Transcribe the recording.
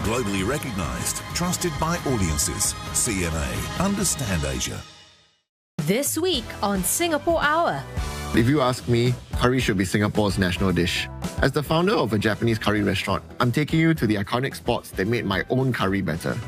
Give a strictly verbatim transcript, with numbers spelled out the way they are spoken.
Globally recognised, trusted by audiences. C M A. Understand Asia. This week on Singapore Hour. If you ask me, curry should be Singapore's national dish. As the founder of a Japanese curry restaurant, I'm taking you to the iconic spots that made my own curry better.